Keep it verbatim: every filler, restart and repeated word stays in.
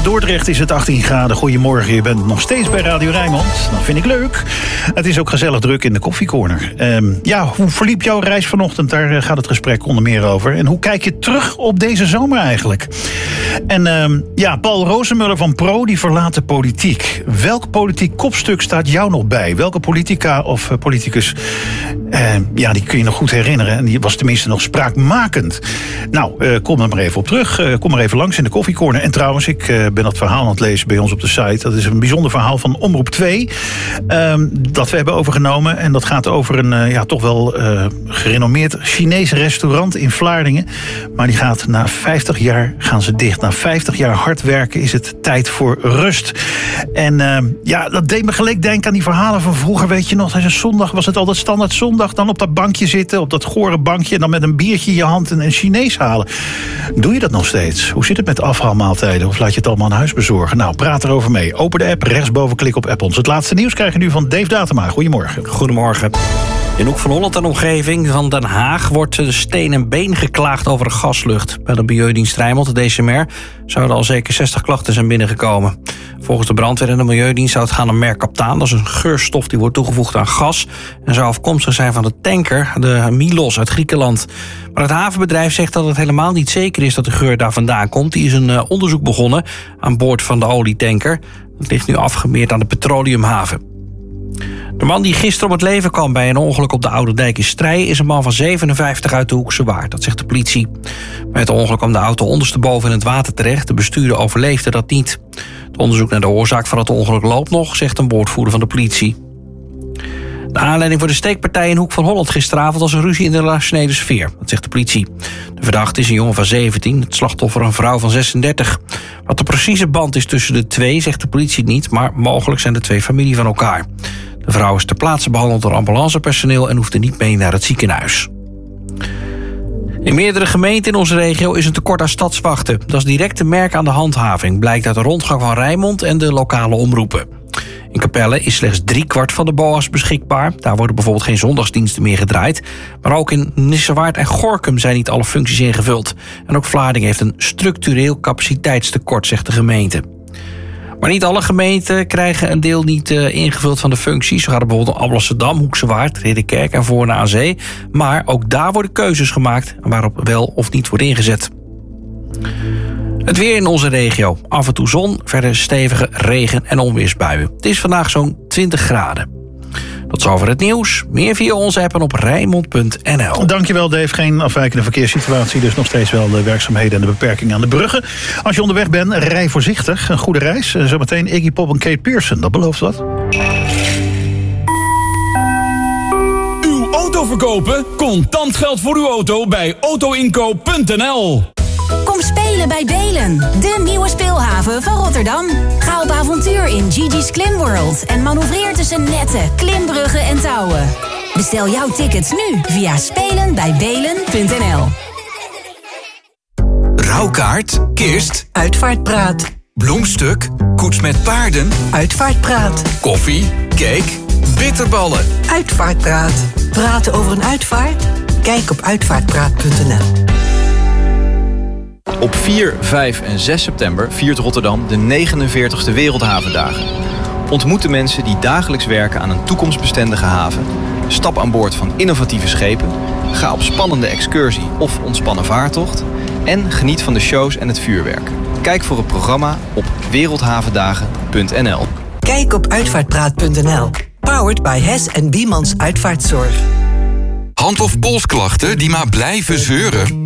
Dordrecht is het achttien graden. Goedemorgen, je bent nog steeds bij Radio Rijnmond. Dat vind ik leuk. Het is ook gezellig druk in de koffiecorner. Um, ja, hoe verliep jouw reis vanochtend? Daar gaat het gesprek onder meer over. En hoe kijk je terug op deze zomer eigenlijk? En um, ja, Paul Rozemuller van Pro, die verlaat de politiek. Welk politiek kopstuk staat jou nog bij? Welke politica of uh, politicus, uh, ja, die kun je nog goed herinneren. En die was tenminste nog spraakmakend. Nou, uh, kom er maar even op terug. Uh, kom maar even langs in de koffiecorner. En trouwens, ik uh, ben dat verhaal aan het lezen bij ons op de site. Dat is een bijzonder verhaal van Omroep twee. Um, dat we hebben overgenomen. En dat gaat over een uh, ja, toch wel uh, gerenommeerd Chinees restaurant in Vlaardingen. Maar die gaat na vijftig jaar gaan ze dicht. Na vijftig jaar hard werken is het tijd voor rust. En uh, ja, dat deed me gelijk denken aan die verhalen van vroeger. Weet je nog, tijdens een zondag was het altijd standaard zondag. Dan op dat bankje zitten, op dat gore bankje. En dan met een biertje in je hand en een Chinees halen. Doe je dat nog steeds? Hoe zit het met de afhaalmaaltijden? Of laat je het allemaal aan huis bezorgen? Nou, praat erover mee. Open de app, rechtsboven klik op app ons. Het laatste nieuws krijg je nu van Dave Datema. Goedemorgen. Goedemorgen. In Hoek van Holland en omgeving van Den Haag wordt steen en been geklaagd over de gaslucht. Bij de Milieudienst Rijnmond, de D C M R, zouden al zeker zestig klachten zijn binnengekomen. Volgens de brandweer en de Milieudienst zou het gaan om mercaptaan. Dat is een geurstof die wordt toegevoegd aan gas en zou afkomstig zijn van de tanker, de Milos uit Griekenland. Maar het havenbedrijf zegt dat het helemaal niet zeker is dat de geur daar vandaan komt. Die is een uh, onderzoek begonnen aan boord van de olietanker. Dat ligt nu afgemeerd aan de petroleumhaven. De man die gisteren om het leven kwam bij een ongeluk op de Oude Dijk in Strijen is een man van zevenenvijftig uit de Hoekse Waard, dat zegt de politie. Bij het ongeluk kwam de auto ondersteboven in het water terecht. De bestuurder overleefde dat niet. Het onderzoek naar de oorzaak van het ongeluk loopt nog, zegt een woordvoerder van de politie. De aanleiding voor de steekpartij in Hoek van Holland gisteravond was een ruzie in de relationele sfeer, dat zegt de politie. De verdachte is een jongen van zeventien, het slachtoffer een vrouw van zesendertig. Wat de precieze band is tussen de twee, zegt de politie niet, maar mogelijk zijn de twee familie van elkaar. De vrouw is ter plaatse behandeld door ambulancepersoneel en hoefde niet mee naar het ziekenhuis. In meerdere gemeenten in onze regio is een tekort aan stadswachten. Dat is direct te merken aan de handhaving, blijkt uit de rondgang van Rijnmond en de lokale omroepen. In Capelle is slechts driekwart van de B O A's beschikbaar. Daar worden bijvoorbeeld geen zondagsdiensten meer gedraaid. Maar ook in Nissewaard en Gorinchem zijn niet alle functies ingevuld. En ook Vlaardingen heeft een structureel capaciteitstekort, zegt de gemeente. Maar niet alle gemeenten krijgen een deel niet uh, ingevuld van de functies. Zo gaat het bijvoorbeeld om Alblasserdam, Hoekse Waard, Ridderkerk en Voorne aan Zee. Maar ook daar worden keuzes gemaakt waarop wel of niet wordt ingezet. Het weer in onze regio. Af en toe zon, verder stevige regen- en onweersbuien. Het is vandaag zo'n twintig graden. Tot zover het nieuws. Meer via onze app en op rijnmond punt n l. Dankjewel Dave. Geen afwijkende verkeerssituatie. Dus nog steeds wel de werkzaamheden en de beperkingen aan de bruggen. Als je onderweg bent, rij voorzichtig. Een goede reis. Zometeen Iggy Pop en Kate Pearson. Dat belooft wat. Uw auto verkopen? Contant geld voor uw auto bij auto inkoop punt n l. Kom spelen bij Belen, de nieuwe speelhaven van Rotterdam. Ga op avontuur in Gigi's Klim World en manoeuvreer tussen netten, klimbruggen en touwen. Bestel jouw tickets nu via spelen bij belen punt n l. Rouwkaart, kist, Uitvaartpraat, bloemstuk, koets met paarden, Uitvaartpraat, koffie, cake, bitterballen. Uitvaartpraat. Praten over een uitvaart? Kijk op uitvaartpraat punt n l. Op vier, vijf en zes september viert Rotterdam de negenenveertigste Wereldhavendagen. Ontmoet de mensen die dagelijks werken aan een toekomstbestendige haven. Stap aan boord van innovatieve schepen. Ga op spannende excursie of ontspannen vaartocht. En geniet van de shows en het vuurwerk. Kijk voor het programma op wereldhavendagen punt n l. Kijk op uitvaartpraat punt n l. Powered by Hess en Biemans Uitvaartzorg. Hand- of polsklachten die maar blijven zeuren?